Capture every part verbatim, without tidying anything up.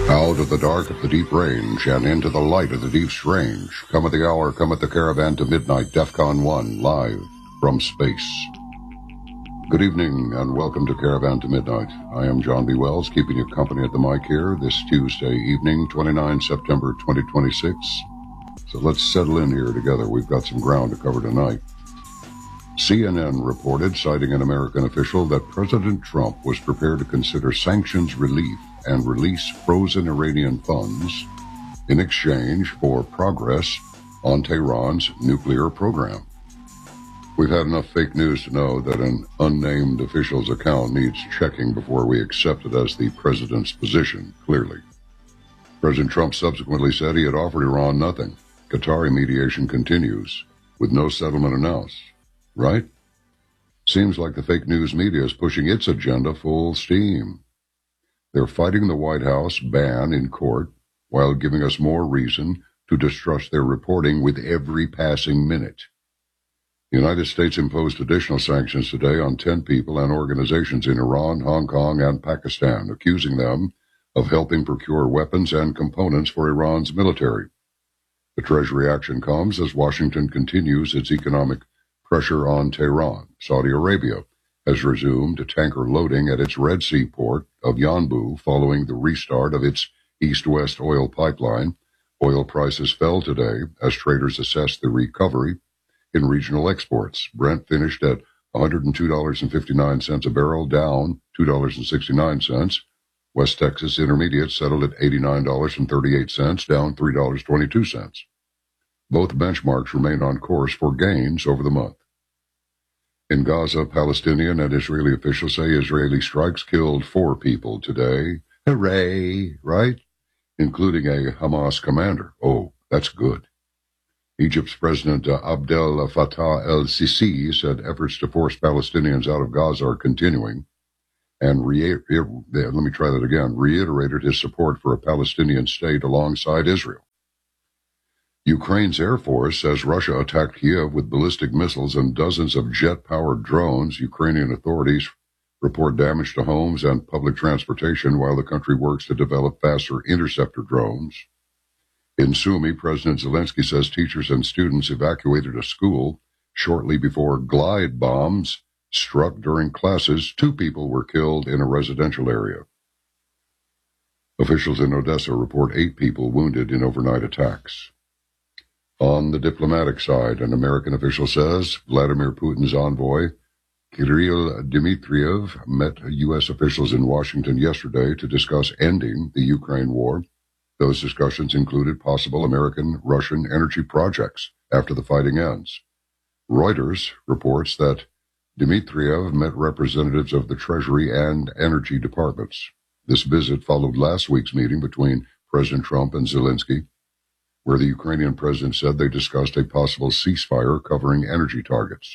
Out of the dark of the deep range and into the light of the deep strange, come at the hour, come at the caravan to midnight, DEFCON one, live from space. Good evening and welcome to Caravan to Midnight. I am John B. Wells, keeping you company at the mic here this Tuesday evening, the twenty-ninth of September, twenty twenty-six. So let's settle in here together. We've got some ground to cover tonight. C N N reported, citing an American official, that President Trump was prepared to consider sanctions relief and release frozen Iranian funds in exchange for progress on Tehran's nuclear program. We've had enough fake news to know that an unnamed official's account needs checking before we accept it as the president's position, clearly. President Trump subsequently said he had offered Iran nothing. Qatari mediation continues, with no settlement announced. Right? Seems like the fake news media is pushing its agenda full steam. They're fighting the White House ban in court while giving us more reason to distrust their reporting with every passing minute. The United States imposed additional sanctions today on ten people and organizations in Iran, Hong Kong, and Pakistan, accusing them of helping procure weapons and components for Iran's military. The Treasury action comes as Washington continues its economic pressure on Tehran. Saudi Arabia has resumed tanker loading at its Red Sea port of Yanbu following the restart of its east-west oil pipeline. Oil prices fell today as traders assessed the recovery in regional exports. Brent finished at one hundred two dollars and fifty-nine cents a barrel, down two dollars and sixty-nine cents. West Texas Intermediate settled at eighty-nine dollars and thirty-eight cents, down three dollars and twenty-two cents. Both benchmarks remain on course for gains over the month. In Gaza, Palestinian and Israeli officials say Israeli strikes killed four people today. Hooray, right? Including a Hamas commander. Oh, that's good. Egypt's President uh, Abdel Fattah el-Sisi said efforts to force Palestinians out of Gaza are continuing, and re- re- let me try that again, reiterated his support for a Palestinian state alongside Israel. Ukraine's Air Force says Russia attacked Kiev with ballistic missiles and dozens of jet-powered drones. Ukrainian authorities report damage to homes and public transportation while the country works to develop faster interceptor drones. In Sumy, President Zelensky says teachers and students evacuated a school shortly before glide bombs struck during classes. Two people were killed in a residential area. Officials in Odessa report eight people wounded in overnight attacks. On the diplomatic side, an American official says Vladimir Putin's envoy, Kirill Dmitriev, met U S officials in Washington yesterday to discuss ending the Ukraine war. Those discussions included possible American-Russian energy projects after the fighting ends. Reuters reports that Dmitriev met representatives of the Treasury and Energy departments. This visit followed last week's meeting between President Trump and Zelensky, where the Ukrainian president said they discussed a possible ceasefire covering energy targets.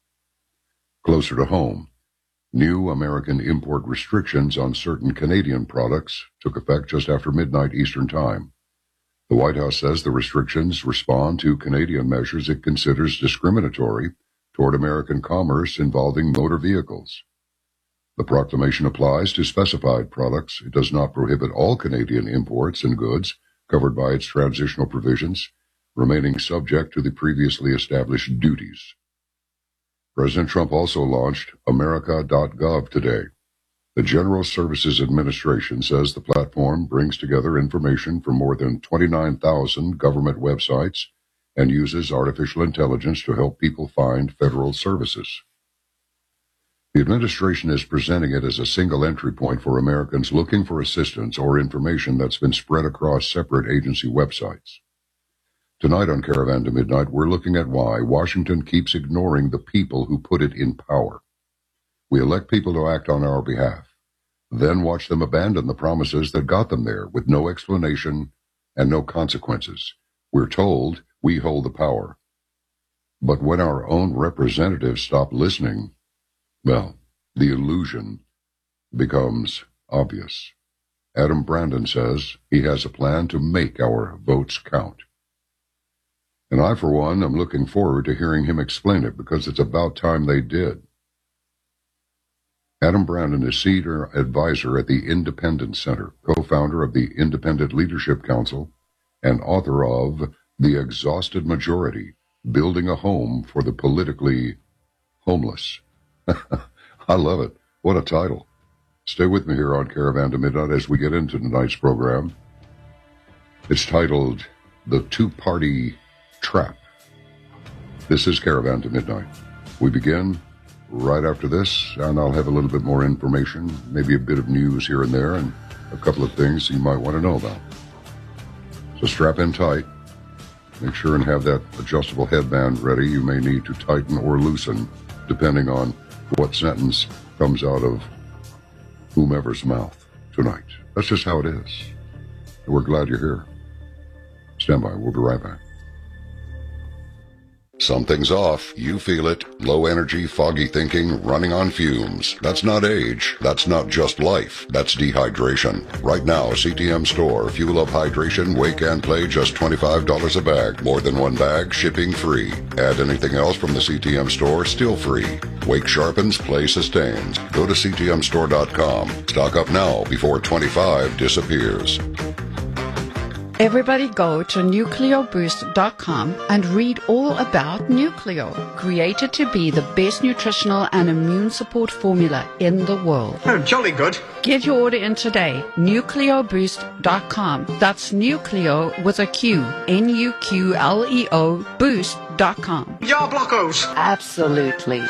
Closer to home, new American import restrictions on certain Canadian products took effect just after midnight Eastern Time. The White House says the restrictions respond to Canadian measures it considers discriminatory toward American commerce involving motor vehicles. The proclamation applies to specified products. It does not prohibit all Canadian imports and goods covered by its transitional provisions, remaining subject to the previously established duties. President Trump also launched America dot gov today. The General Services Administration says the platform brings together information from more than twenty-nine thousand government websites and uses artificial intelligence to help people find federal services. The administration is presenting it as a single entry point for Americans looking for assistance or information that's been spread across separate agency websites. Tonight on Caravan to Midnight, we're looking at why Washington keeps ignoring the people who put it in power. We elect people to act on our behalf, then watch them abandon the promises that got them there with no explanation and no consequences. We're told we hold the power. But when our own representatives stop listening, well, the illusion becomes obvious. Adam Brandon says he has a plan to make our votes count. And I, for one, am looking forward to hearing him explain it because it's about time they did. Adam Brandon is Senior Advisor at the Independent Center, co-founder of the Independent Leadership Council, and author of The Exhausted Majority, Building a Home for the Politically Homeless. I love it. What a title. Stay with me here on Caravan to Midnight as we get into tonight's program. It's titled The Two-Party Trap. This is Caravan to Midnight. We begin right after this, and I'll have a little bit more information, maybe a bit of news here and there, and a couple of things you might want to know about. So strap in tight. Make sure and have that adjustable headband ready. You may need to tighten or loosen, depending on what sentence comes out of whomever's mouth tonight. That's just how it is. And we're glad you're here. Stand by. We'll be right back. Something's off. You feel it. Low energy, foggy thinking, running on fumes. That's not age. That's not just life. That's dehydration. Right now, C T M Store. Fuel Up Hydration, Wake and Play, just twenty-five dollars a bag. More than one bag, shipping free. Add anything else from the C T M Store, still free. Wake sharpens, Play sustains. Go to C T M store dot com. Stock up now before twenty-five disappears. Everybody go to nucleo boost dot com and read all about Nucleo, created to be the best nutritional and immune support formula in the world. Oh, jolly good. Get your order in today, nucleo boost dot com. That's Nucleo with a Q, N U Q L E O, boost dot com. Yar blockos. Absolutely.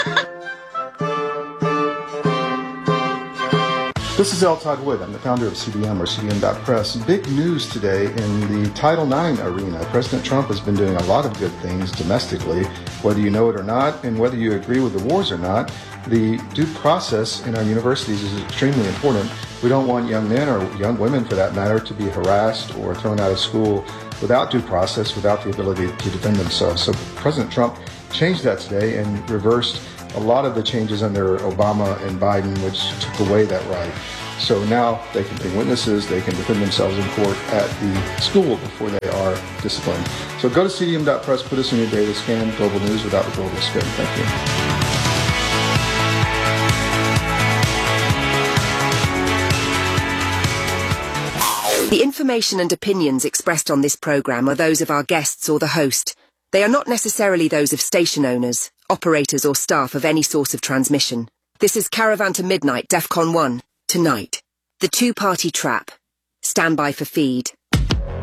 This is L. Todd Wood. I'm the founder of C D M, or C D M dot press. Big news today in the Title nine arena. President Trump has been doing a lot of good things domestically, whether you know it or not, and whether you agree with the wars or not. The due process in our universities is extremely important. We don't want young men, or young women for that matter, to be harassed or thrown out of school without due process, without the ability to defend themselves. So President Trump changed that today and reversed a lot of the changes under Obama and Biden, which took away that right. So now they can bring witnesses, they can defend themselves in court at the school before they are disciplined. So go to C D M dot press, put us in your daily scan, global news without the global spin. Thank you. The information and opinions expressed on this program are those of our guests or the host. They are not necessarily those of station owners, operators or staff of any source of transmission. This is Caravan to Midnight, DEFCON one, tonight. The Two-Party Trap. Stand by for feed.